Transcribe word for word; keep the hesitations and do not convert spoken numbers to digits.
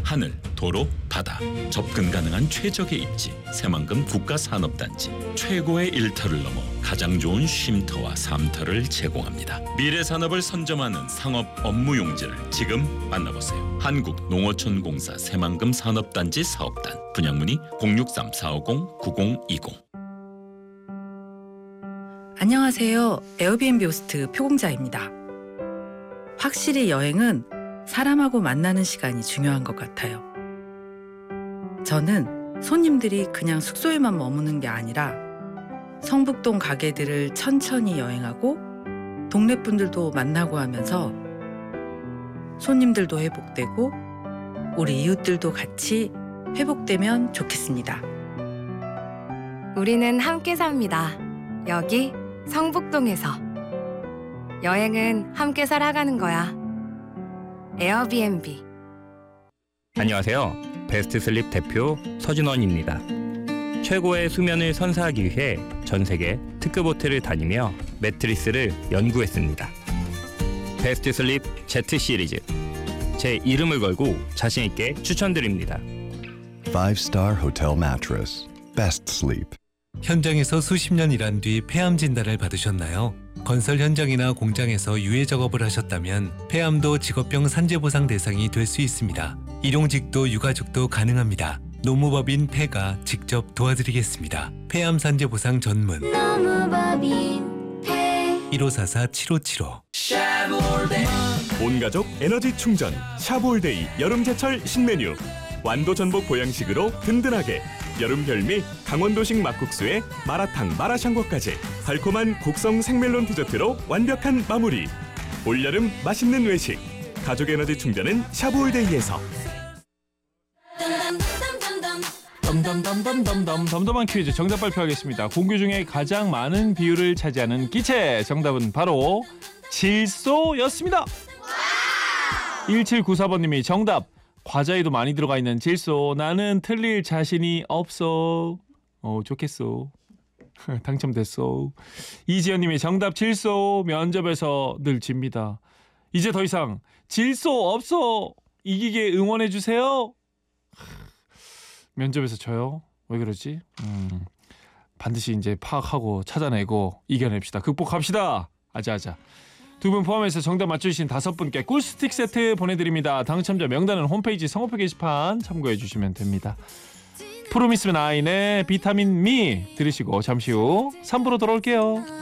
하늘, 도로, 바다 접근 가능한 최적의 입지 새만금 국가산업단지 최고의 일터를 넘어 가장 좋은 쉼터와 삶터를 제공합니다. 미래 산업을 선점하는 상업 업무 용지를 지금 만나보세요. 한국농어촌공사 새만금 산업단지 사업단 분양문의 공육삼 사오공 구공이공. 안녕하세요. 에어비앤비 호스트 표공자입니다. 확실히 여행은 사람하고 만나는 시간이 중요한 것 같아요. 저는 손님들이 그냥 숙소에만 머무는 게 아니라 성북동 가게들을 천천히 여행하고 동네 분들도 만나고 하면서 손님들도 회복되고 우리 이웃들도 같이 회복되면 좋겠습니다. 우리는 함께 삽니다. 여기 성북동에서. 여행은 함께 살아가는 거야. 에어비앤비. 안녕하세요. 베스트 슬립 대표 서준원입니다. 최고의 수면을 선사하기 위해 전 세계 특급 호텔을 다니며 매트리스를 연구했습니다. 베스트 슬립 Z 시리즈. 제 이름을 걸고 자신 있게 추천드립니다. five star Hotel Mattress. Best Sleep. 현장에서 수십 년 일한 뒤 폐암 진단을 받으셨나요? 건설 현장이나 공장에서 유해 작업을 하셨다면 폐암도 직업병 산재보상 대상이 될 수 있습니다. 일용직도 유가족도 가능합니다. 노무법인 폐가 직접 도와드리겠습니다. 폐암 산재보상 전문 노무법인 폐 일오사사 칠오칠오. 온가족 에너지 충전 샤볼데이 여름제철 신메뉴. 완도 전복 보양식으로 든든하게 여름 별미 강원도식 막국수에 마라탕 마라샹궈까지 달콤한 곡성 생멜론 디저트로 완벽한 마무리. 올여름 맛있는 외식 가족 에너지 충전은 샤볼데이에서. 덤덤덤덤덤덤 덤덤한 퀴즈 정답 발표하겠습니다. 공기 중에 가장 많은 비율을 차지하는 기체 정답은 바로 질소였습니다. 일칠구사 번님이 정답 과자에도 많이 들어가 있는 질소. 나는 틀릴 자신이 없어. 어 좋겠어. 당첨됐어. 이지연님이 정답 질소. 면접에서 늘 집니다. 이제 더 이상 질소 없어. 이기게 응원해주세요. 면접에서 져요? 왜 그러지? 음, 반드시 이제 파악하고 찾아내고 이겨냅시다. 극복합시다. 아자아자. 두 분 포함해서 정답 맞추신 다섯 분께 꿀스틱 세트 보내드립니다. 당첨자 명단은 홈페이지 선거표 게시판 참고해 주시면 됩니다. 프로미스 나인의 비타민 미 들으시고 잠시 후 삼 부로 돌아올게요.